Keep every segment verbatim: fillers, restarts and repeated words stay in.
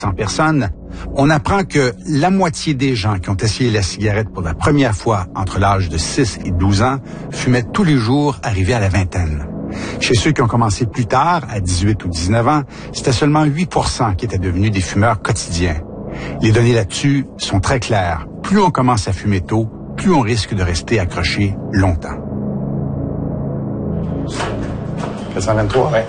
cent personnes, on apprend que la moitié des gens qui ont essayé la cigarette pour la première fois entre l'âge de six et douze ans fumaient tous les jours arrivés à la vingtaine. Chez ceux qui ont commencé plus tard, à dix-huit ou dix-neuf ans, c'était seulement huit pour cent qui étaient devenus des fumeurs quotidiens. Les données là-dessus sont très claires. Plus on commence à fumer tôt, plus on risque de rester accroché longtemps. quatre cent vingt-trois? Oui.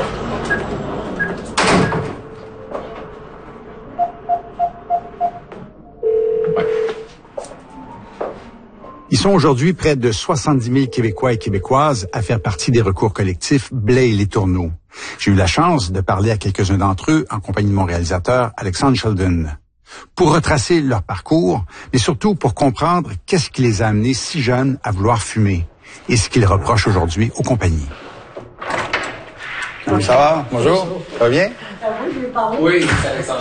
Ils sont aujourd'hui près de soixante-dix mille Québécois et Québécoises à faire partie des recours collectifs Blais et Les Tourneaux. J'ai eu la chance de parler à quelques-uns d'entre eux en compagnie de mon réalisateur Alexandre Sheldon, pour retracer leur parcours, mais surtout pour comprendre qu'est-ce qui les a amenés si jeunes à vouloir fumer et ce qu'ils reprochent aujourd'hui aux compagnies. Comment ça va? Bonjour. Ça va bien? Oui, c'est Alexandre.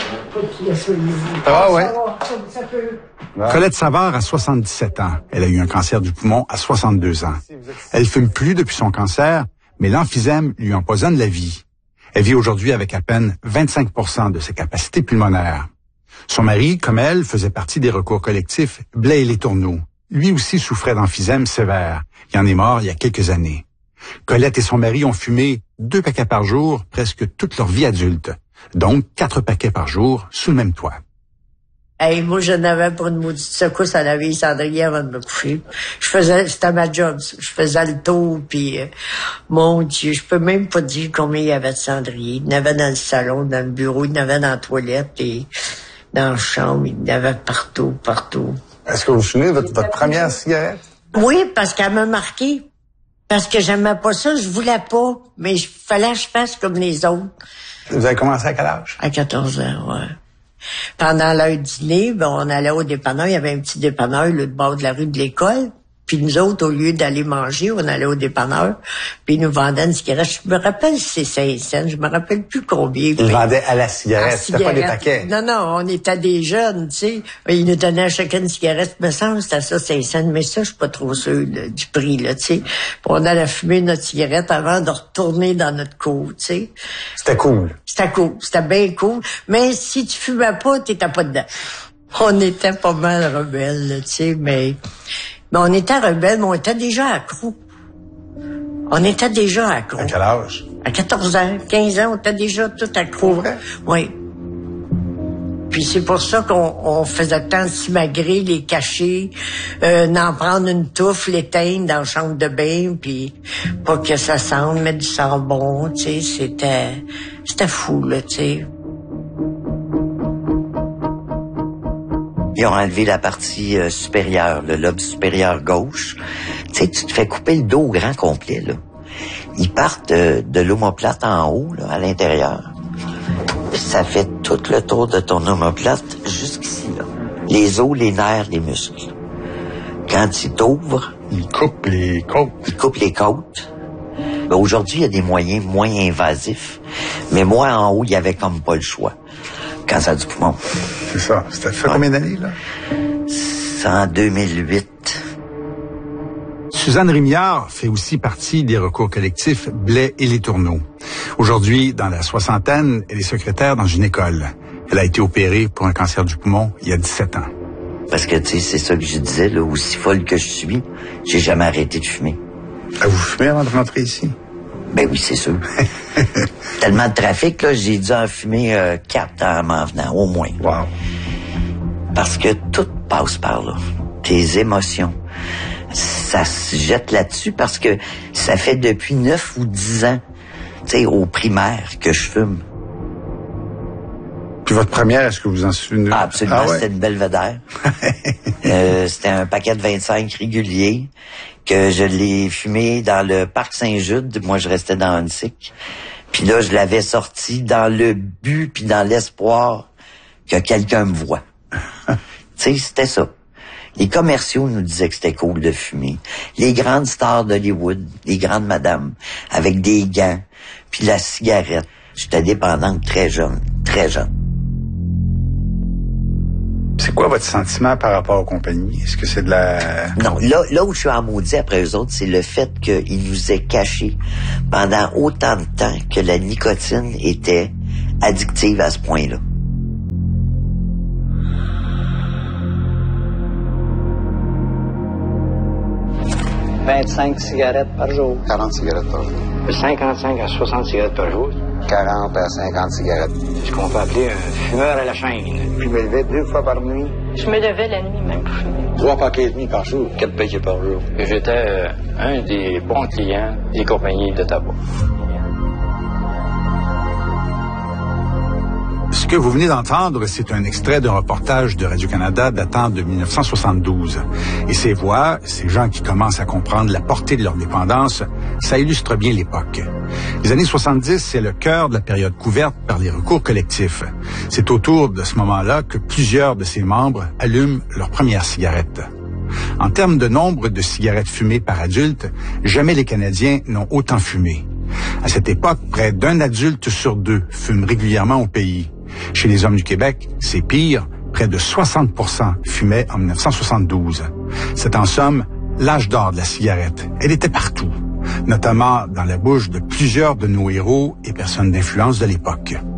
Ça va, ouais. Colette Savard a soixante-dix-sept ans. Elle a eu un cancer du poumon à soixante-deux ans. Elle fume plus depuis son cancer, mais l'emphysème lui empoisonne la vie. Elle vit aujourd'hui avec à peine vingt-cinq pour cent de ses capacités pulmonaires. Son mari, comme elle, faisait partie des recours collectifs Blais et Les Tourneaux. Lui aussi souffrait d'emphysème sévère. Il en est mort il y a quelques années. Colette et son mari ont fumé deux paquets par jour presque toute leur vie adulte. Donc quatre paquets par jour sous le même toit. Hey, moi, je n'avais pour une maudite secousse à la vieille cendrier avant de me coucher. Je faisais, c'était ma job. Je faisais le tour, puis euh, mon Dieu, je peux même pas dire combien il y avait de cendriers. Il y en avait dans le salon, dans le bureau, il y en avait dans la toilette et dans la chambre. Il y en avait partout, partout. Est-ce que vous fumez votre, votre première cigarette? Oui, parce qu'elle m'a marqué. Parce que j'aimais pas ça, je voulais pas. Mais il fallait que je fasse comme les autres. Vous avez commencé à quel âge? À quatorze ans, ouais. Pendant l'heure du dîner, ben, on allait au dépanneur. Il y avait un petit dépanneur, le bord de la rue de l'école. Puis nous autres, au lieu d'aller manger, on allait au dépanneur. Puis ils nous vendaient une cigarette. Je me rappelle si c'est cinq cents. Je me rappelle plus combien. Ils vendaient à la cigarette. C'était pas des paquets. Non, non, on était des jeunes, tu sais. Ils nous donnaient à chacun une cigarette. Me semble que c'était ça, cinq cents. Mais ça, je suis pas trop sûre là, du prix, là, tu sais. Puis on allait fumer notre cigarette avant de retourner dans notre cour, tu sais. C'était cool. C'était cool. C'était bien cool. Mais si tu fumais pas, t'étais pas dedans. On était pas mal rebelles, là, tu sais, mais... Mais on était rebelles, mais on était déjà accros. On était déjà accros. À quel âge? À quatorze ans, quinze ans, on était déjà tout accros. Vrai? Oui. Puis c'est pour ça qu'on on faisait tant de s'imagrer, les cacher, euh, n'en prendre une touffe, l'éteindre dans la chambre de bain, puis pas que ça sente, mettre du sambon, tu sais, c'était... C'était fou, là, tu sais. Ils ont enlevé la partie euh, supérieure, le lobe supérieur gauche. Tu sais, tu te fais couper le dos au grand complet, là. Ils partent euh, de l'omoplate en haut, là, à l'intérieur. Puis ça fait tout le tour de ton omoplate jusqu'ici, là. Les os, les nerfs, les muscles. Quand ils t'ouvrent... Ils coupent les côtes. Ils coupent les côtes. Ben, aujourd'hui, il y a des moyens moins invasifs. Mais moi, en haut, il y avait comme pas le choix. Cancer du poumon. C'est ça. C'était fait ouais. Combien d'années, là? C'est en deux mille huit. Suzanne Rémillard fait aussi partie des recours collectifs Blais et Les Tourneaux. Aujourd'hui, dans la soixantaine, elle est secrétaire dans une école. Elle a été opérée pour un cancer du poumon il y a dix-sept ans. Parce que, tu sais, c'est ça que je disais, là, aussi folle que je suis, j'ai jamais arrêté de fumer. Ah, vous fumez avant de rentrer ici? Ben oui, c'est sûr. Tellement de trafic, là, j'ai dû en fumer euh, quatre en m'en venant, au moins. Wow. Parce que tout passe par là. Tes émotions. Ça se jette là-dessus parce que ça fait depuis neuf ou dix ans, tu sais, au primaire, que je fume. Puis votre première, est-ce que vous en souvenez? Ah, absolument, ah, ouais. C'était une Belvédère. euh, c'était un paquet de vingt-cinq régulier que je l'ai fumé dans le parc Saint-Jude. Moi, je restais dans Huntsic. Puis là, je l'avais sorti dans le but puis dans l'espoir que quelqu'un me voie. Tu sais, c'était ça. Les commerciaux nous disaient que c'était cool de fumer. Les grandes stars d'Hollywood, les grandes madames, avec des gants, puis la cigarette. J'étais dépendante très jeune, très jeune. C'est quoi votre sentiment par rapport aux compagnies? Est-ce que c'est de la... Non, là, là où je suis en maudit après eux autres, c'est le fait qu'ils nous aient caché pendant autant de temps que la nicotine était addictive à ce point-là. vingt-cinq cigarettes par jour. quarante cigarettes par jour. cinquante-cinq à soixante cigarettes par jour. quarante à cinquante cigarettes. C'est ce qu'on peut appeler un fumeur à la chaîne. Je me levais deux fois par nuit. Je me levais la nuit même pour fumer. Trois paquets et demi par jour. Quatre paquets par jour. J'étais euh, un des bons clients des compagnies de tabac. Ce que vous venez d'entendre, c'est un extrait d'un reportage de Radio-Canada datant de dix-neuf cent soixante-douze. Et ces voix, ces gens qui commencent à comprendre la portée de leur dépendance, ça illustre bien l'époque. Les années soixante-dix, c'est le cœur de la période couverte par les recours collectifs. C'est autour de ce moment-là que plusieurs de ses membres allument leur première cigarette. En termes de nombre de cigarettes fumées par adulte, jamais les Canadiens n'ont autant fumé. À cette époque, près d'un adulte sur deux fume régulièrement au pays. Chez les hommes du Québec, c'est pire, près de soixante pour cent fumaient en dix-neuf cent soixante-douze. C'est en somme l'âge d'or de la cigarette. Elle était partout, notamment dans la bouche de plusieurs de nos héros et personnes d'influence de l'époque.